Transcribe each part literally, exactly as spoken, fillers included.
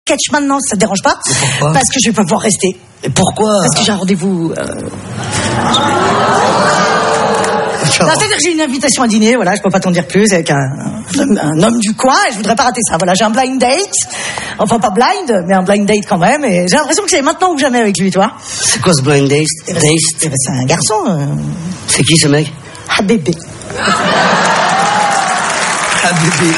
sketch maintenant, ça te dérange pas? Pourquoi? Parce que je vais pas pouvoir rester. Et pourquoi? Parce que j'ai un rendez-vous... Euh... Non, c'est-à-dire que j'ai une invitation à dîner, voilà, je peux pas t'en dire plus, avec un, un, un homme du coin, et je voudrais pas rater ça. Voilà, j'ai un blind date, enfin pas blind, mais un blind date quand même, et j'ai l'impression que c'est maintenant ou jamais avec lui, toi. C'est quoi ce blind date? Eh ben, Date c'est, eh ben, c'est un garçon. Euh... C'est qui ce mec? Habibi. Habibi.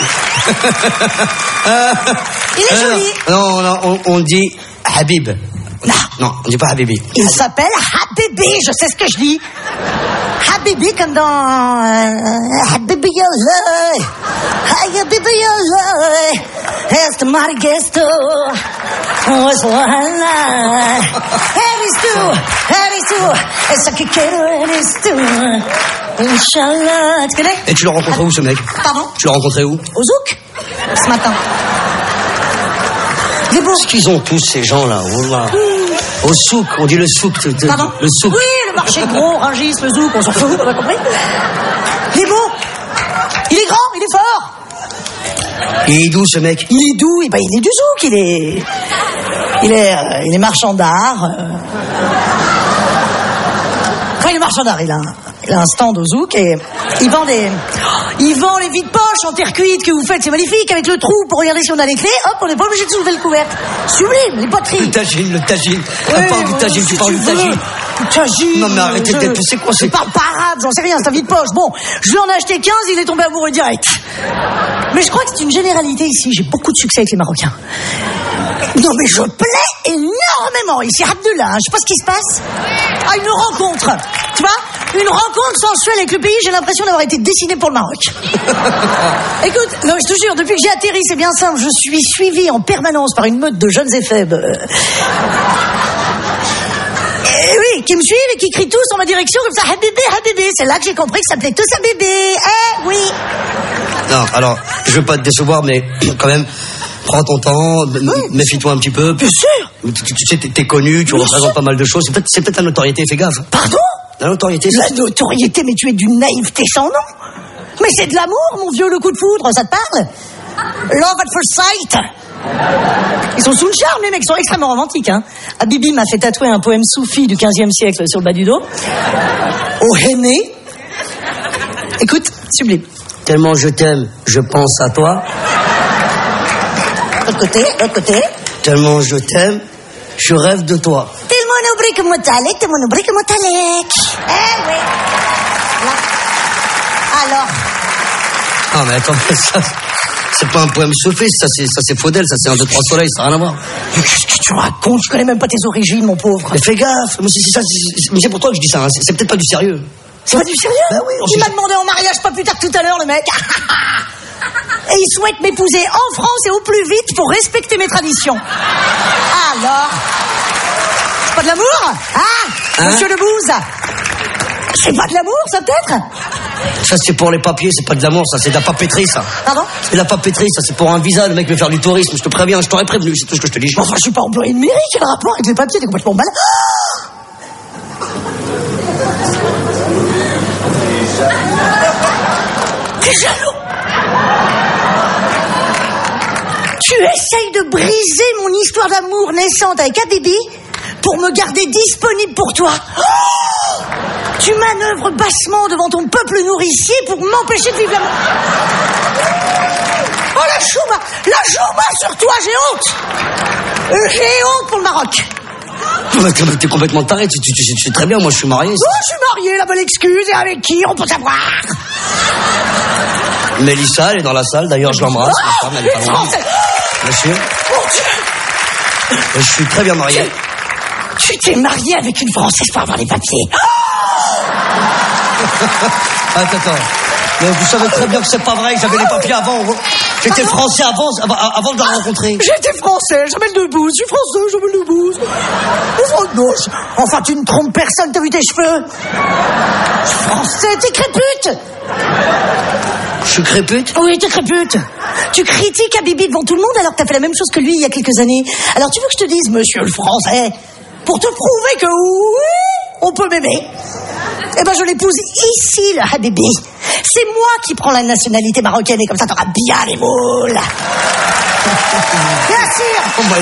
Il est joli. Non, non, on, on dit Habib. Non. Non, on dit pas Habibi. Il s'appelle Habibi, je sais ce que je dis. Habibi comme dans euh, Habibi Yallah. Habibi Yallah. Est Margesto. Was wala. Heristu, heristu. Et ça qui heristu. Inch'Allah. Tu connais? Et tu l'as rencontré où ce mec? Pardon? Tu l'as rencontré où? Au Zouk. Ce matin. Il est beau. Qu'est-ce qu'ils ont tous ces gens-là? Wallah. Mmh. Au souk, on dit le souk. Pardon? Le souk. Oui, le marché gros, Rungis, le Zouk, on s'en fout, on a compris. Il est beau. Il est grand, il est fort. Il est d'où ce mec? Il est doux, et ben il est du Zouk, il est, il est, euh, il est marchand d'art. Euh... Enfin, il est marchand d'art, il a, un, il a un stand au Zouk et il vend des, il vend les vides poches en terre cuite que vous faites, c'est magnifique, avec le trou pour regarder si on a les clés. Hop, on n'est pas obligé de soulever le couvercle. Sublime, les poteries. Le tagine, le tagine. Oui, On parle du tagine, tu parles du tagine. Tagine. Non mais arrêtez d'être, c'est quoi c'est? Je parle pas arabe, j'en sais rien, c'est un vide poche. Bon, je lui en ai acheté quinze, il est tombé amoureux direct. Mais je crois que c'est une généralité ici, j'ai beaucoup de succès avec les Marocains. Non mais je plais énormément ici, Abdullah, hein, je sais pas ce qui se passe. Ah, une rencontre, tu vois, une rencontre sensuelle avec le pays, j'ai l'impression d'avoir été dessiné pour le Maroc. Écoute, non, je te jure, depuis que j'ai atterri, c'est bien simple, je suis suivi en permanence par une meute de jeunes et faibles. Et oui, qui me suivent et qui crient tous en ma direction comme ça, Habibi, Habibi. C'est là que j'ai compris que ça s'appelait tous Habibi. Eh oui. Non, alors, je veux pas te décevoir, mais quand même, prends ton temps, m- Oui. méfie-toi un petit peu. Bien sûr. Tu, tu, tu sais, t'es, t'es connu, tu Bien représentes sûr. pas mal de choses. C'est peut-être, c'est peut-être la notoriété, fais gaffe. Pardon? La notoriété, c'est... La notoriété, mais tu es d'une naïveté sans nom. Mais c'est de l'amour, mon vieux, le coup de foudre, ça te parle? Love at first sight. Ils sont sous le charme, les mecs, ils sont extrêmement romantiques, hein. Habibi m'a fait tatouer un poème soufi du quinzième siècle sur le bas du dos. Au henné. Écoute, sublime. Tellement je t'aime, je pense à toi. L'autre côté, l'autre côté. Tellement je t'aime, je rêve de toi. Tellement oubrik motalek, tellement oubrik motalek. Eh oui. Là. Alors. Ah mais attends, ça, c'est pas un poème soufflé, ça c'est, ça c'est Faudel, ça c'est un deux trois soleils, ça n'a rien à voir. Mais qu'est-ce que tu racontes? Je connais même pas tes origines, mon pauvre. Mais fais gaffe, mais c'est, c'est ça, c'est, mais c'est pour toi que je dis ça, hein. c'est, c'est peut-être pas du sérieux. C'est pas du sérieux? Bah oui, on Il sait- m'a demandé en mariage pas plus tard que tout à l'heure, le mec. Et il souhaite m'épouser en France et au plus vite pour respecter mes traditions. Alors? C'est pas de l'amour? Ah, Hein? monsieur Lebouze? C'est pas de l'amour, ça, peut-être? Ça c'est pour les papiers, c'est pas de l'amour, ça c'est de la papeterie, ça. Pardon? C'est de la papeterie, ça c'est pour un visa, le mec veut faire du tourisme, je te préviens, je t'aurais prévenu, c'est tout ce que je te dis. Enfin, je suis pas employé de mairie, quel rapport avec les papiers? T'es complètement malade. T'es jaloux? Tu essayes de briser mon histoire d'amour naissante avec Habibi pour me garder disponible pour toi. Oh, tu manœuvres bassement devant ton peuple nourricier pour m'empêcher de vivre l'amour. Oh, la chouba, la chouba sur toi, j'ai honte. Euh, J'ai honte pour le Maroc. Mais t'es, t'es complètement taré, tu, tu, tu, tu sais très bien, moi je suis marié. Oh, je suis marié, la bonne excuse, et avec qui, on peut savoir. Mélissa, elle est dans la salle, d'ailleurs je l'embrasse, Oh, ma femme, elle est pas une loin. Française. Bien sûr. Mon Dieu. Et je suis très bien marié. Tu t'es marié avec une Française pour avoir les papiers. Attends, attends. Mais vous savez très bien que c'est pas vrai, j'avais les papiers avant. J'étais français avant, avant, avant de la rencontrer. J'étais français, j'appelle Debouze, je suis français, j'appelle Debouze. Enfin, non, je- enfin, tu ne trompes personne, t'as vu tes cheveux? Je suis français, t'es crépute. Je suis crépute. Oui, t'es crépute. Tu critiques Habibi devant tout le monde alors que t'as fait la même chose que lui il y a quelques années. Alors tu veux que je te dise, monsieur le français, pour te prouver que oui, on peut m'aimer, eh ben je l'épouse ici, le Habibi. C'est moi qui prends la nationalité marocaine et comme ça t'auras bien les moules. Bien sûr. Oh, bah,